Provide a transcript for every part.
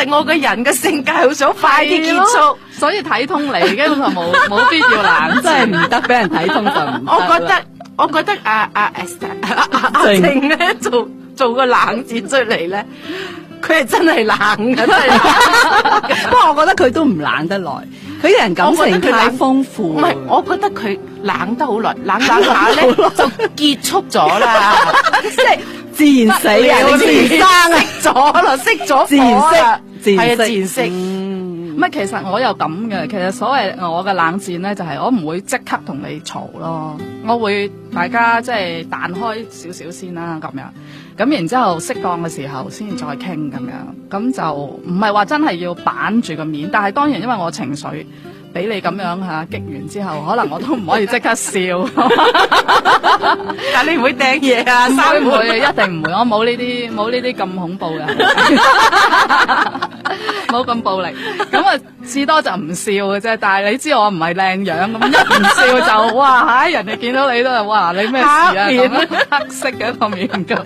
係我個人嘅性格好想快啲結束， 所以睇通你，基本上冇必要冷， 真係唔得，俾人睇通就唔得。 我覺得阿靜咧做個冷戰出嚟咧，佢係真係冷嘅，真係冷。 不過我覺得佢都唔冷得耐，佢啲人感情太豐富。 唔係，我覺得佢冷得好耐，冷下咧就結束咗啦， 即係自然死啊！你自然生啊， 熄咗啦，熄咗自然熄， 係啊，自然熄。 唔係，其實我又咁嘅。其實所謂我嘅冷戰咧，就係我唔會即刻同你嘈咯，我會大家即係彈開少少先啦，咁樣。咁然之後適當嘅時候先再傾咁樣，咁就唔係話真係要板住個面，但係當然因為我情緒俾你咁樣嚇激完之後，可能我都唔可以即刻笑。 但你唔會掟嘢啊？ 唔會，一定唔會。我冇呢啲咁恐怖嘅，冇咁暴力。咁啊，至多就唔笑嘅啫。但係你知我唔係靚樣，咁一唔笑就哇嚇！人哋見到你都係哇你咩事啊？咁黑色嘅一個面咁。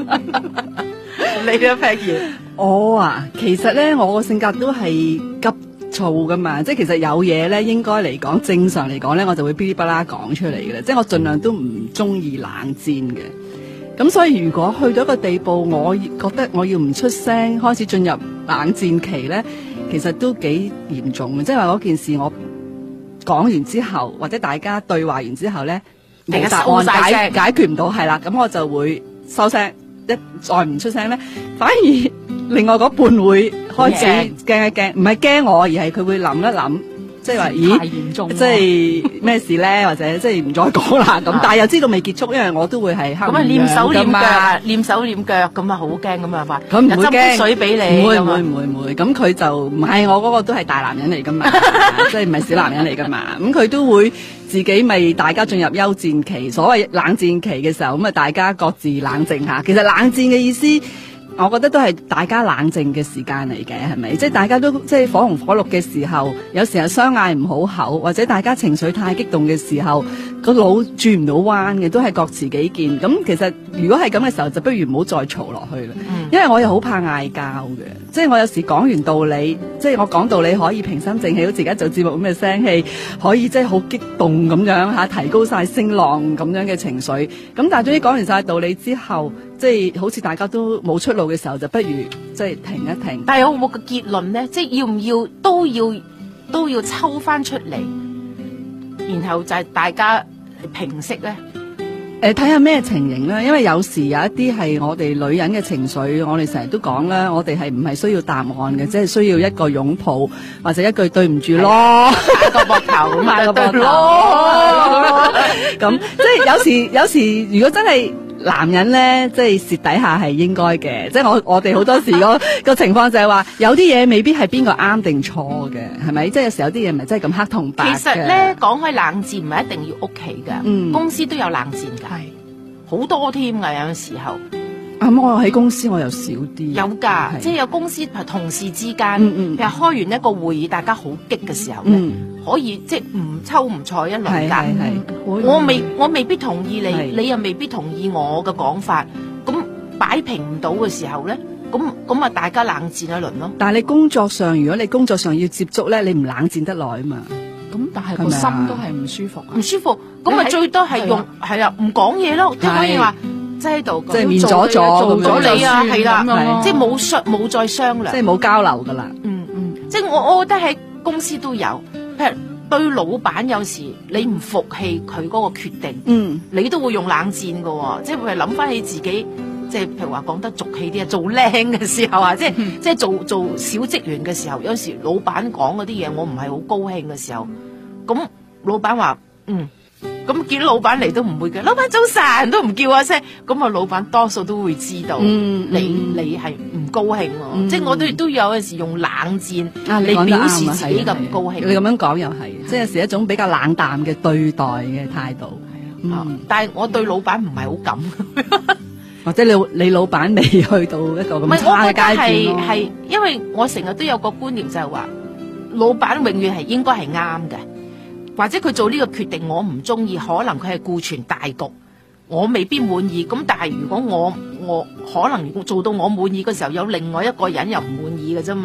你都劈嘢。 我啊，其實咧我個性格都係急躁噶嘛，即係其實有嘢咧，應該嚟講正常嚟講咧，我就會噼里啪啦講出嚟嘅啦。即係我盡量都唔中意冷戰嘅。咁所以如果去到一個地步，我覺得我要唔出聲，開始進入冷戰期咧，其實都幾嚴重嘅。即係話嗰件事我講完之後，或者大家對話完之後咧，冇答案解決唔到，係啦，咁我就會收聲。一再唔出聲咧，反而另外嗰半會開始驚一驚，唔係驚我，而係佢會諗一諗，即係話咦， 太嚴重， 即係咩事咧？或者即係唔再講啦咁，但係又知道未結束，因為我都會係黑面念手念腳， 嘛， 念手念腳咁啊，好驚咁啊話， 佢唔會驚水俾你， 唔會，咁佢就唔係我嗰個都係大男人嚟噶嘛，即係唔係小男人嚟噶嘛，咁佢都會。自己咪大家進入休戰期，所謂冷戰期嘅時候，咁啊大家各自冷靜下。其實冷戰嘅意思，我覺得都係大家冷靜嘅時間嚟嘅，係咪？即係大家都即係火紅火綠嘅時候，有時候相嗌唔好口，或者大家情緒太激動嘅時候，個腦轉唔到彎嘅，都係各持己見。咁其實如果係咁嘅時候，就不如唔好再嘈落去啦。因為我又好怕嗌交嘅，即係我有時講完道理，即係我講道理可以平心靜氣，好似而家做節目咁嘅聲氣，可以即係好激動咁樣嚇，提高晒聲浪咁樣嘅情緒。咁但係總之講完晒道理之後，即係好似大家都冇出路嘅時候，就不如即係停一停。 但係有冇個結論咧？即係要唔要都要抽翻出嚟，然後就係大家平息咧？ 睇下咩情形啦，因為有時有一啲係我哋女人嘅情緒，我哋成日都講啦，我哋係唔係需要答案嘅，即係需要一個擁抱或者一句對唔住咯， 打個膊頭咁啊，對咯，咁即係有時如果真係男人咧，即係蝕底下係應該嘅，即係我哋好多時個情況就係話，有啲嘢未必係邊個啱定錯嘅，係咪？即係有時有啲嘢唔係真係咁黑同白嘅。 其實咧講開冷戰唔係一定要屋企㗎，公司都有冷戰㗎，係好多添㗎，有時候。 咁我喺公司我又少啲。有㗎，即係有公司同事之間，譬如開完一個會議，大家好激嘅時候咧，可以即係唔抽唔睬一輪㗎。我未必同意你，你又未必同意我嘅講法，咁擺平唔到嘅時候咧，咁啊大家冷戰一輪咯。 但係你工作上，如果你工作上要接觸咧，你唔冷戰得耐啊嘛。 咁但係個心都係唔舒服， 唔舒服，咁啊最多係用係啊唔講嘢咯，即係可以話。即係喺度， 即係面咗做咗你啊，係啦，即係冇再商量， 即係冇交流噶啦。 即係我覺得喺公司都有，譬如對老闆有時你唔服氣佢嗰個決定，你都會用冷戰噶，即係譬如諗翻起自己，即係譬如話講得俗氣啲啊，做靚嘅時候啊，即係做小職員嘅時候，有時老闆講嗰啲嘢我唔係好高興嘅時候，咁老闆話咁見到老闆嚟都唔會嘅，老闆早晨都唔叫我聲，咁啊老闆多數都會知道你係唔高興喎，即係我都有陣時用冷戰嚟表示自己嘅唔高興。 你咁樣講又係，即係有時一種比較冷淡嘅對待嘅態度。 但係我對老闆唔係好咁， 或者你老闆未去到一個咁差嘅階段咯。 係因為我成日都有個觀念就係話，老闆永遠係應該係啱嘅。或者佢做呢個決定我唔中意，可能佢係顧全大局，我未必滿意。咁但係如果我可能做到我滿意嘅時候，有另外一個人又唔滿意嘅啫嘛。